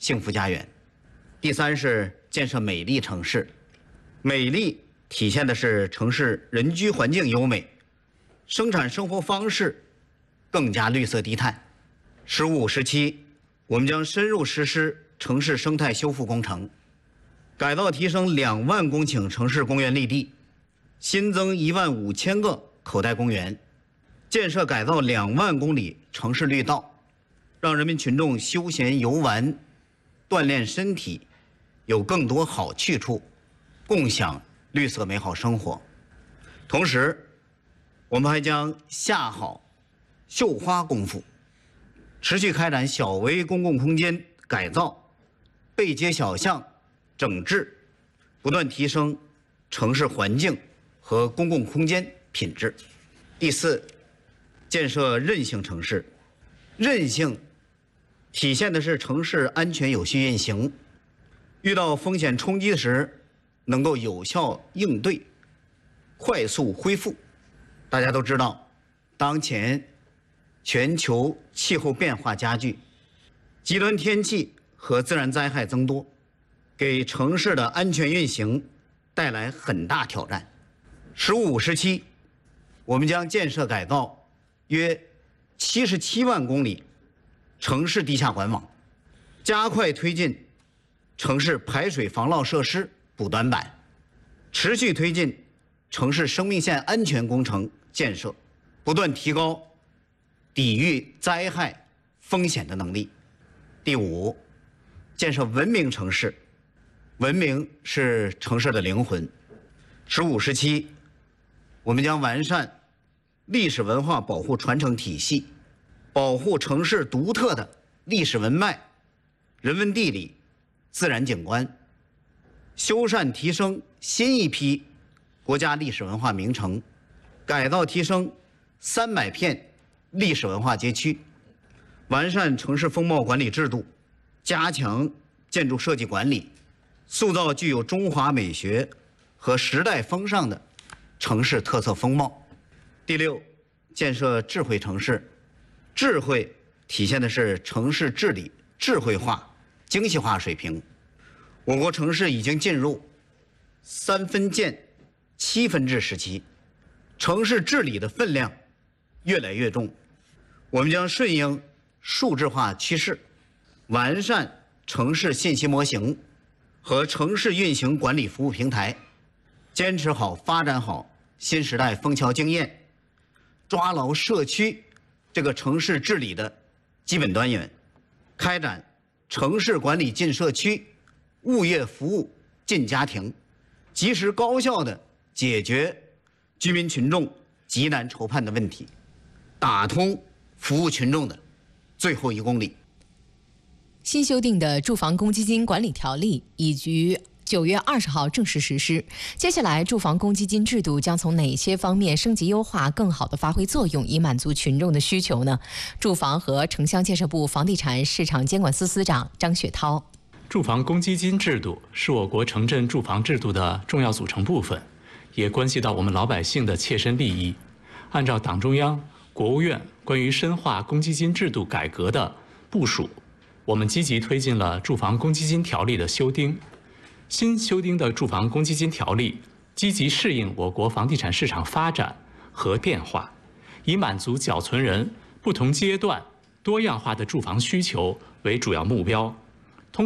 幸福家园。第三是建设美丽城市，美丽体现的是城市人居环境优美，生产生活方式更加绿色低碳。15、17，我们将深入实施城市生态修复工程，改造提升2万公顷城市公园绿地，新增15000个口袋公园，建设改造2万公里城市绿道，让人民群众休闲游玩、锻炼身体有更多好去处，共享绿色美好生活。同时，我们还将下好绣花功夫，持续开展小微公共空间改造、背街小巷整治，不断提升城市环境和公共空间品质。第四，建设韧性城市。韧性体现的是城市安全有序运行，遇到风险冲击时能够有效应对，快速恢复。大家都知道，当前全球气候变化加剧，极端天气和自然灾害增多，给城市的安全运行带来很大挑战。15、17，我们将建设改造约77万公里城市地下管网，加快推进城市排水防涝设施补短板，持续推进城市生命线安全工程建设，不断提高抵御灾害风险的能力。第五，建设文明城市。文明是城市的灵魂。15、17，我们将完善历史文化保护传承体系，保护城市独特的历史文脉、人文地理、自然景观，修缮提升新一批国家历史文化名城，改造提升300片历史文化街区，完善城市风貌管理制度，加强建筑设计管理，塑造具有中华美学和时代风尚的城市特色风貌。第六，建设智慧城市。智慧体现的是城市治理智慧化、精细化水平。我国城市已经进入3分建7分治时期，城市治理的分量越来越重。我们将顺应数字化趋势，完善城市信息模型和城市运行管理服务平台，坚持好发展好新时代枫桥经验，抓牢社区这个城市治理的基本端元，开展城市管理进社区、物业服务进家庭，及时高效地解决居民群众急难愁盼的问题，打通服务群众的最后1公里。 新修订的住房公积金管理条例已于9月20号正式实施。接下来，住房公积金制度将从哪些方面升级优化，更好地发挥作用，以满足群众的需求呢？住房和城乡建设部房地产市场监管司司长张雪涛。 住房公积金制度是我国城镇住房制度的重要组成部分，也关系到我们老百姓的切身利益。按照党中央、国务院关于深化公积金制度改革的部署，我们积极推进了住房公积金条例的修订。新修订的住房公积金条例积极适应我国房地产市场发展和变化，以满足缴存人不同阶段多样化的住房需求为主要目标，